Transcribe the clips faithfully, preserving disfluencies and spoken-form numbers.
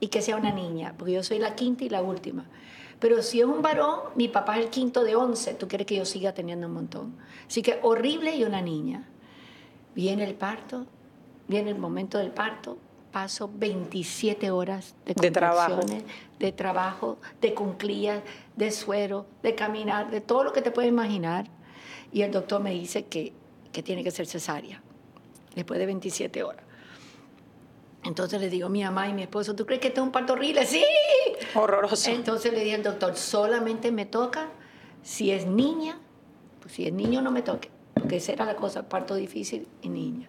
y que sea una niña, porque yo soy la quinta y la última. Pero si es un varón, mi papá es el quinto de once, tú quieres que yo siga teniendo un montón. Así que horrible y una niña. Viene el parto, viene el momento del parto, paso veintisiete horas de de trabajo, de trabajo, de cunclillas, de suero, de caminar, de todo lo que te puedes imaginar. Y el doctor me dice que, que tiene que ser cesárea, después de veintisiete horas. Entonces le digo a mi mamá y mi esposo, ¿tú crees que este es un parto horrible? ¡Sí! Horroroso. Entonces le dije al doctor, solamente me toca si es niña, pues si es niño no me toque, porque esa era la cosa, parto difícil y niña.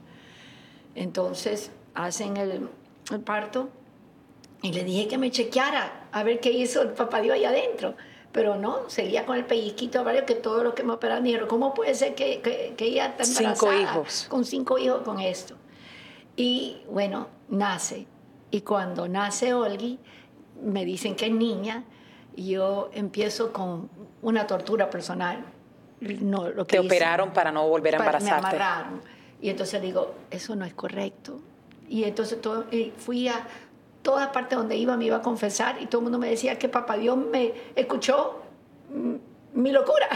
Entonces hacen el, el parto y le dije que me chequeara a ver qué hizo el papá Dios allá adentro. Pero no, seguía con el pellizquito, varios que todos los que me operaron dijeron, ¿cómo puede ser que, que, que ella está embarazada? Cinco hijos. Con cinco hijos con esto. Y bueno, nace. Y cuando nace Olgi, me dicen que es niña, y yo empiezo con una tortura personal. No, lo que Te hice, operaron para no volver a embarazarte. Me amarraron. Y entonces digo, eso no es correcto. Y entonces todo, y fui a todas partes donde iba, me iba a confesar, y todo el mundo me decía que papá Dios me escuchó mi locura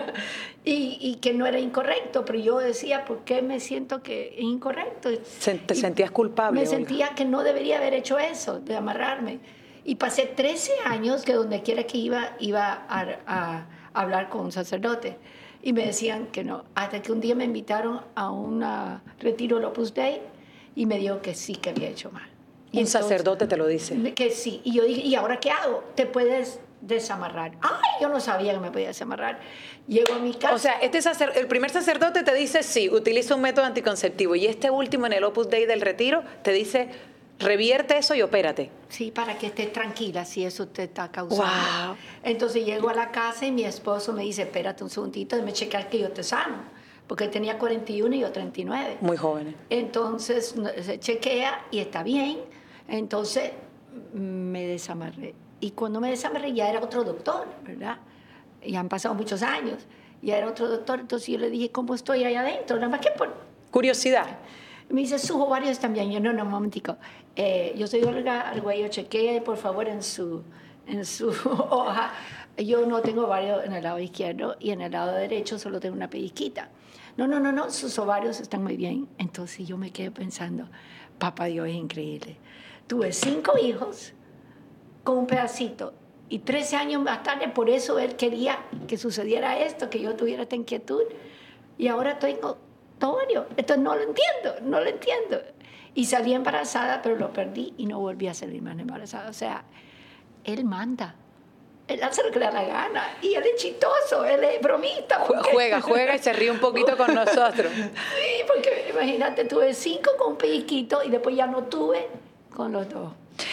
y, y que no era incorrecto, pero yo decía, ¿por qué me siento que es incorrecto? ¿Te y sentías culpable? Me Olga? sentía que no debería haber hecho eso, de amarrarme. Y pasé trece años que donde quiera que iba, iba a, a, a hablar con un sacerdote. Y me decían que no. Hasta que un día me invitaron a un retiro Opus Dei y me dijo que sí, que había hecho mal. Y un entonces, sacerdote te lo dice. Que sí. Y yo dije, ¿y ahora qué hago? Te puedes desamarrar. Ay, yo no sabía que me podía desamarrar. Llego a mi casa. O sea, este sacer, el primer sacerdote te dice sí, utiliza un método anticonceptivo, y este último en el Opus Dei del retiro te dice revierte eso y opérate. Sí, para que estés tranquila si eso te está causando. Wow. Entonces llego a la casa y mi esposo me dice, espérate un segundito, déjame checar que yo te sano, porque él tenía cuarenta y uno y yo treinta y nueve. Muy jóvenes. Entonces se chequea y está bien. Entonces me desamarré. Y cuando me desamarré ya era otro doctor, ¿verdad? Ya han pasado muchos años. Ya era otro doctor. Entonces yo le dije, ¿cómo estoy ahí adentro? Nada más que por curiosidad. Me dice, sus ovarios están bien. Yo, no, no, un momentico. Eh, yo soy Olga Argüello, chequee, por favor, en su, en su hoja. Yo no tengo ovarios en el lado izquierdo y en el lado derecho solo tengo una pellizquita. No, no, no, no, sus ovarios están muy bien. Entonces yo me quedé pensando, papá Dios es increíble. Tuve cinco hijos con un pedacito y trece años más tarde, por eso él quería que sucediera esto, que yo tuviera esta inquietud. Y ahora tengo ovario. Esto no lo entiendo, no lo entiendo. Y salí embarazada, pero lo perdí y no volví a salir más embarazada. O sea, él manda. Él hace lo que le da la gana. Y él es chistoso, él es bromista. Porque... Juega, juega y se ríe un poquito con nosotros. Sí, porque imagínate, tuve cinco con un pellizquito y después ya no tuve con los dos.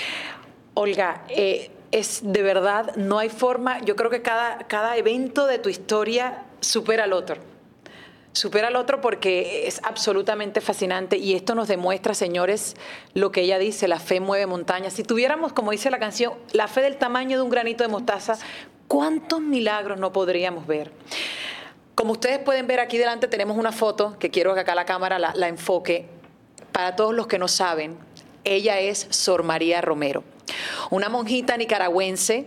Olga, eh, es de verdad, no hay forma, yo creo que cada, cada evento de tu historia supera al otro. Supera al otro porque es absolutamente fascinante, y esto nos demuestra, señores, lo que ella dice, la fe mueve montañas. Si tuviéramos, como dice la canción, la fe del tamaño de un granito de mostaza, ¿cuántos milagros no podríamos ver? Como ustedes pueden ver aquí delante tenemos una foto, que quiero que acá la cámara la, la enfoque. Para todos los que no saben, ella es Sor María Romero, una monjita nicaragüense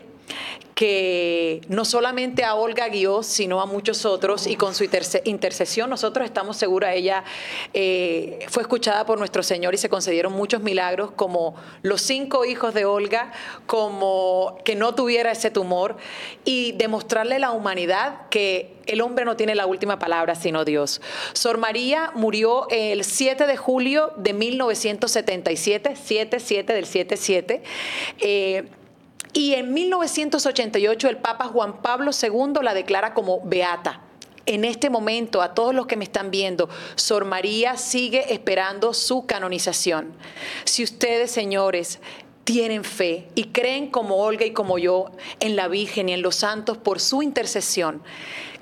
que no solamente a Olga guió, sino a muchos otros, y con su intercesión nosotros estamos seguros, ella eh, fue escuchada por nuestro Señor y se concedieron muchos milagros, como los cinco hijos de Olga, como que no tuviera ese tumor, y demostrarle a la humanidad que el hombre no tiene la última palabra sino Dios. Sor María murió el siete de julio de mil novecientos setenta y siete, siete, siete del siete siete, eh, y en mil novecientos ochenta y ocho el Papa Juan Pablo segundo la declara como beata. En este momento, a todos los que me están viendo, Sor María sigue esperando su canonización. Si ustedes, señores, tienen fe y creen como Olga y como yo en la Virgen y en los santos por su intercesión,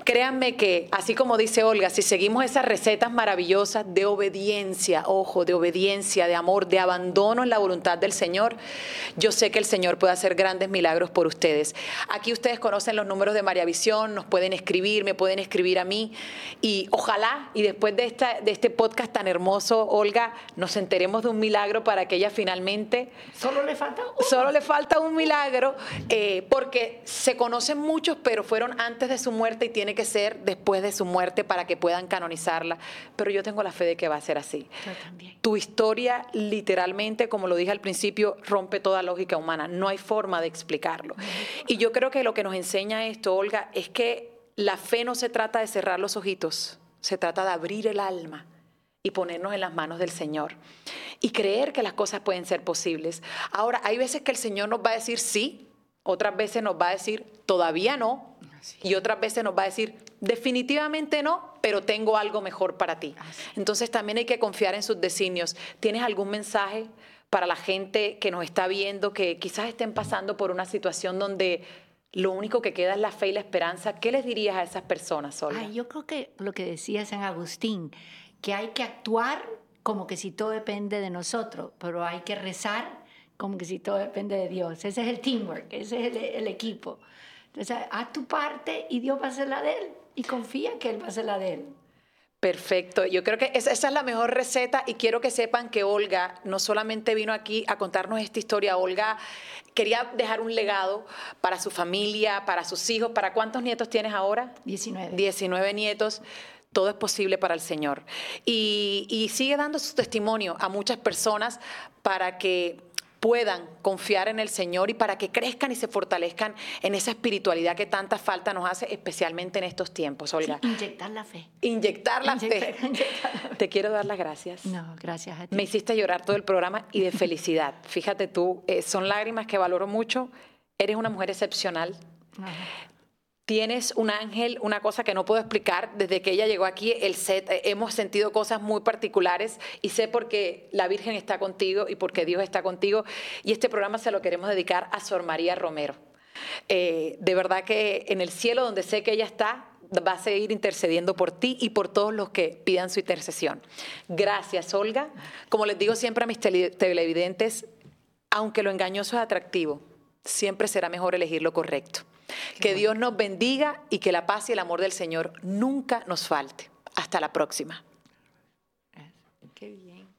créanme que, así como dice Olga, si seguimos esas recetas maravillosas de obediencia, ojo, de obediencia, de amor, de abandono en la voluntad del Señor, yo sé que el Señor puede hacer grandes milagros por ustedes. Aquí ustedes conocen los números de María Visión, nos pueden escribir, me pueden escribir a mí, y ojalá, y después de, esta, de este podcast tan hermoso, Olga, nos enteremos de un milagro para que ella finalmente... Solo le falta uno. Solo le falta un milagro, eh, porque se conocen muchos, pero fueron antes de su muerte y tiene que ser después de su muerte para que puedan canonizarla. Pero yo tengo la fe de que va a ser así. Yo también. Tu historia, literalmente, como lo dije al principio, rompe toda lógica humana. No hay forma de explicarlo. Y yo creo que lo que nos enseña esto, Olga, es que la fe no se trata de cerrar los ojitos, se trata de abrir el alma y ponernos en las manos del Señor y creer que las cosas pueden ser posibles. Ahora, hay veces que el Señor nos va a decir sí, otras veces nos va a decir todavía no, y otras veces nos va a decir definitivamente no, pero tengo algo mejor para ti. Entonces también hay que confiar en sus designios. ¿Tienes algún mensaje para la gente que nos está viendo, que quizás estén pasando por una situación donde lo único que queda es la fe y la esperanza? ¿Qué les dirías a esas personas, Olga? Ay, yo creo que lo que decía San Agustín, que hay que actuar como que si todo depende de nosotros, pero hay que rezar como que si todo depende de Dios. Ese es el teamwork, ese es el, el equipo. Entonces, haz tu parte y Dios va a hacer la de él. Y confía que él va a hacer la de él. Perfecto. Yo creo que esa, esa es la mejor receta, y quiero que sepan que Olga no solamente vino aquí a contarnos esta historia. Olga quería dejar un legado para su familia, para sus hijos. ¿Para cuántos nietos tienes ahora? diecinueve. diecinueve nietos. Todo es posible para el Señor. Y, y sigue dando su testimonio a muchas personas para que puedan confiar en el Señor y para que crezcan y se fortalezcan en esa espiritualidad que tanta falta nos hace, especialmente en estos tiempos, Olga. Sí, inyectar la fe. Inyectar la Inyectar- fe. inyectar la fe. Te quiero dar las gracias. No, gracias a ti. Me hiciste llorar todo el programa y de felicidad. Fíjate tú, eh, son lágrimas que valoro mucho. Eres una mujer excepcional. Ajá. Tienes un ángel, una cosa que no puedo explicar. Desde que ella llegó aquí, el set, eh, hemos sentido cosas muy particulares, y sé porque la Virgen está contigo y porque Dios está contigo. Y este programa se lo queremos dedicar a Sor María Romero. Eh, de verdad que en el cielo, donde sé que ella está, va a seguir intercediendo por ti y por todos los que pidan su intercesión. Gracias, Olga. Como les digo siempre a mis tele- televidentes, aunque lo engañoso es atractivo, siempre será mejor elegir lo correcto. Que Dios nos bendiga y que la paz y el amor del Señor nunca nos falte. Hasta la próxima. Qué bien.